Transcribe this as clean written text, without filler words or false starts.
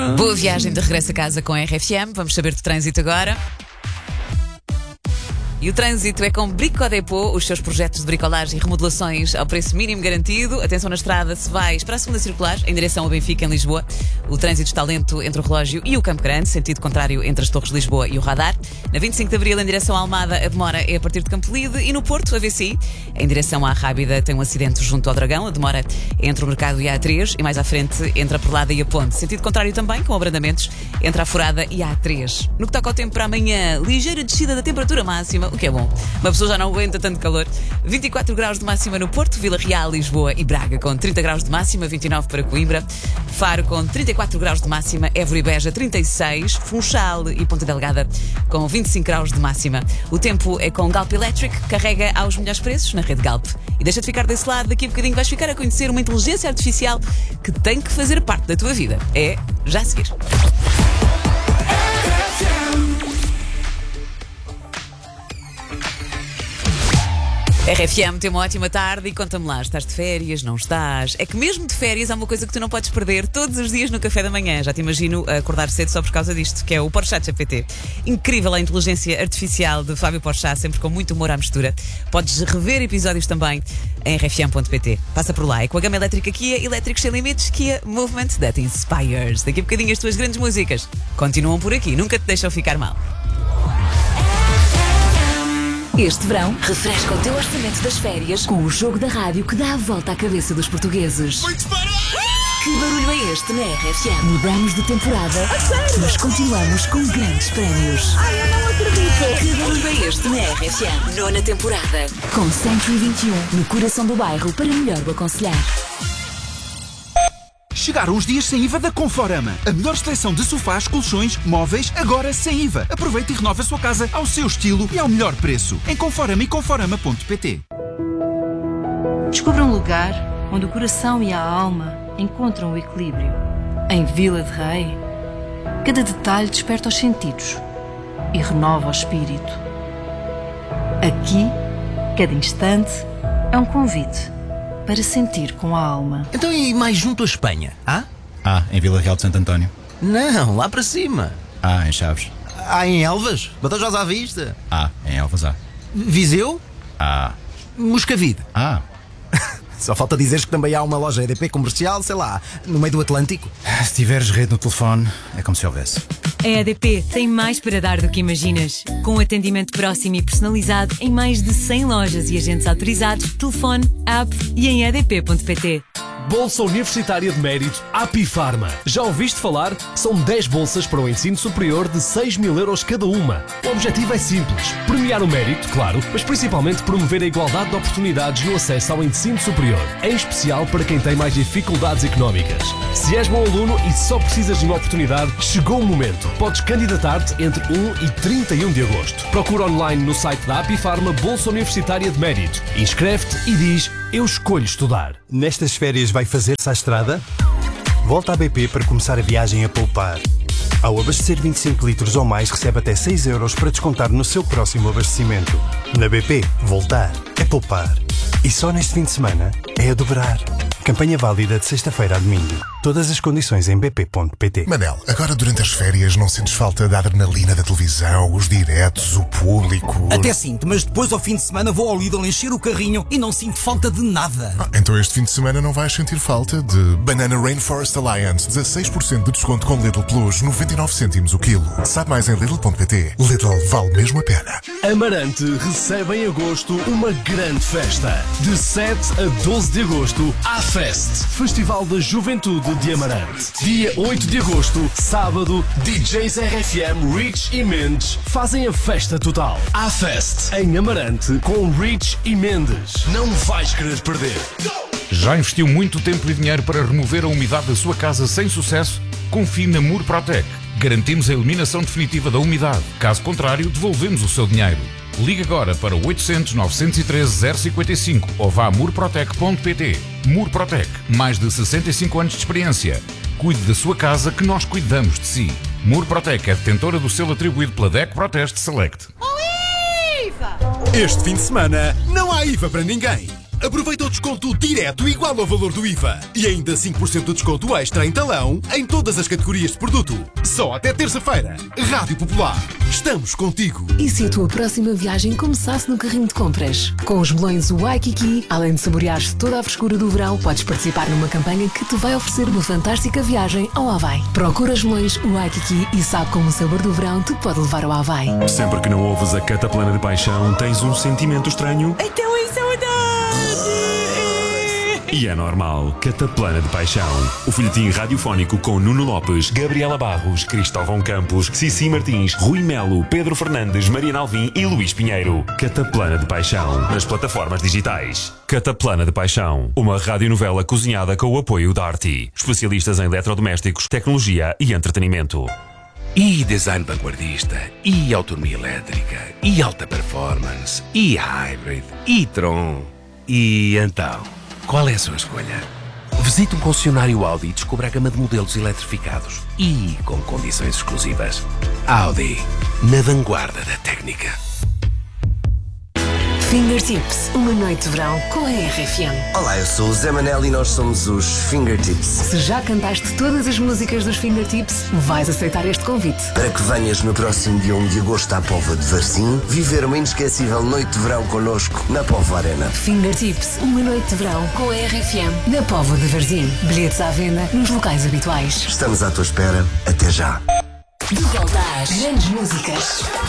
Boa viagem de regresso a casa com a RFM. Vamos saber de trânsito agora. E o trânsito é com Brico Dépôt, os seus projetos de bricolagem e remodelações ao preço mínimo garantido. Atenção na estrada, se vais para a segunda circular, em direção a Benfica, em Lisboa. O trânsito está lento entre o relógio e o Campo Grande, sentido contrário entre as Torres de Lisboa e o Radar. Na 25 de Abril, em direção à Almada, a demora é a partir de Campo Lide. E no Porto, a VCI, em direção à Rábida, tem um acidente junto ao Dragão. A demora é entre o Mercado e a A3 e mais à frente entre a Perlada e a Ponte. Sentido contrário também, com abrandamentos entre a Furada e a A3. No que toca ao tempo para amanhã, ligeira descida da temperatura máxima, o que é bom. Uma pessoa já não aguenta tanto calor. 24 graus de máxima no Porto, Vila Real, Lisboa e Braga com 30 graus de máxima, 29 para Coimbra. Faro com 34 graus de máxima, Évora e Beja 36, Funchal e Ponta Delgada com 25 graus de máxima. O tempo é com Galp Electric, carrega aos melhores preços na rede Galp. E deixa de ficar desse lado, daqui a bocadinho vais ficar a conhecer uma inteligência artificial que tem que fazer parte da tua vida. É já a seguir. RFM, tem uma ótima tarde e conta-me lá, estás de férias, não estás? É que mesmo de férias há uma coisa que tu não podes perder todos os dias no café da manhã. Já te imagino acordar cedo só por causa disto, que é o Porchat GPT. Incrível a inteligência artificial de Fábio Porchat, sempre com muito humor à mistura. Podes rever episódios também em rfm.pt. Passa por lá, é com a gama elétrica Kia, elétricos sem limites, Kia Movement that inspires. Daqui a bocadinho as tuas grandes músicas continuam por aqui, nunca te deixam ficar mal. Este verão, refresca o teu orçamento das férias com o jogo da rádio que dá a volta à cabeça dos portugueses. Que barulho é este na RFM? Mudamos de temporada, mas continuamos com grandes prémios. Ai, eu não acredito! Que barulho é este na RFM? Nona temporada. Com Century 21, no coração do bairro, para melhor o aconselhar. Chegaram os dias sem IVA da Conforama. A melhor seleção de sofás, colchões, móveis, agora sem IVA. Aproveite e renove a sua casa ao seu estilo e ao melhor preço. Em Conforama e Conforama.pt. Descubra um lugar onde o coração e a alma encontram o equilíbrio. Em Vila de Rei, cada detalhe desperta os sentidos e renova o espírito. Aqui, cada instante é um convite para sentir com a alma. Então e mais junto à Espanha? Em Vila Real de Santo António. Não, lá para cima. Em Chaves. Em Elvas? Badajoz à vista? Em Elvas há. Viseu? Moscavide? Só falta dizeres que também há uma loja EDP comercial, sei lá, no meio do Atlântico. Se tiveres rede no telefone, é como se houvesse. A EDP tem mais para dar do que imaginas. Com atendimento próximo e personalizado em mais de 100 lojas e agentes autorizados, telefone, app e em edp.pt. Bolsa Universitária de Mérito Apifarma. Já ouviste falar? São 10 bolsas para o ensino superior de 6.000 euros cada uma. O objetivo é simples: premiar o mérito, claro, mas principalmente promover a igualdade de oportunidades no acesso ao ensino superior, em especial para quem tem mais dificuldades económicas. Se és bom aluno e só precisas de uma oportunidade, chegou o momento. Podes candidatar-te entre 1 e 31 de agosto. Procura online no site da Apifarma Bolsa Universitária de Mérito. Inscreve-te e diz: eu escolho estudar. Nestas férias vai fazer-se à estrada? Volta à BP para começar a viagem a poupar. Ao abastecer 25 litros ou mais, recebe até 6 euros para descontar no seu próximo abastecimento. Na BP, voltar é poupar. E só neste fim de semana é a dobrar. Campanha válida de sexta-feira a domingo. Todas as condições em bp.pt. Manel, agora durante as férias não sentes falta da adrenalina da televisão, os diretos, o público? Até sinto, mas depois ao fim de semana vou ao Lidl encher o carrinho e não sinto falta de nada. Então este fim de semana não vais sentir falta de Banana Rainforest Alliance. 16% de desconto com Lidl Plus, 99 cêntimos o quilo. Sabe mais em Lidl.pt. Lidl vale mesmo a pena. Amarante recebe em agosto uma grande festa. De 7 a 12 de agosto, A-Fest, Festival da Juventude de Amarante. Dia 8 de agosto, sábado, DJs RFM, Rich e Mendes fazem a festa total. A-Fest, em Amarante, com Rich e Mendes. Não vais querer perder. Já investiu muito tempo e dinheiro para remover a umidade da sua casa sem sucesso? Confie na Murprotec. Garantimos a eliminação definitiva da umidade. Caso contrário, devolvemos o seu dinheiro. Ligue agora para 800 913 055 ou vá a murprotec.pt. Murprotec, mais de 65 anos de experiência. Cuide da sua casa que nós cuidamos de si. Murprotec é detentora do selo atribuído pela DECO Proteste Select. Este fim de semana não há IVA para ninguém. aproveita o desconto direto igual ao valor do IVA. E ainda 5% de desconto extra em talão em todas as categorias de produto. Só até terça-feira. Rádio Popular. Estamos contigo. E se a tua próxima viagem começasse no carrinho de compras? Com os melões Waikiki, além de saboreares toda a frescura do verão, podes participar numa campanha que te vai oferecer uma fantástica viagem ao Havaí. Procura os melões Waikiki e sabe como o sabor do verão te pode levar ao Havaí. Sempre que não ouves a Cataplana de Paixão, tens um sentimento estranho? Então isso é E é normal. Cataplana de Paixão. O folhetim radiofónico com Nuno Lopes, Gabriela Barros, Cristóvão Campos, Cici Martins, Rui Melo, Pedro Fernandes, Mariana Alvim e Luís Pinheiro. Cataplana de Paixão. Nas plataformas digitais. Cataplana de Paixão. Uma radionovela cozinhada com o apoio da Arti. Especialistas em eletrodomésticos, tecnologia e entretenimento. E design vanguardista, e autonomia elétrica, e alta performance, e hybrid, e Tron. E então, qual é a sua escolha? Visite um concessionário Audi e descubra a gama de modelos eletrificados e com condições exclusivas. Audi, na vanguarda da técnica. Fingertips, uma noite de verão com a RFM. Olá, eu sou o Zé Manel e nós somos os Fingertips. Se já cantaste todas as músicas dos Fingertips, vais aceitar este convite. Para que venhas no próximo dia 1 de agosto à Póvoa de Varzim, viver uma inesquecível noite de verão connosco na Póvoa Arena. Fingertips, uma noite de verão com a RFM na Póvoa de Varzim. Bilhetes à venda nos locais habituais. Estamos à tua espera. Até já. De volta às grandes músicas.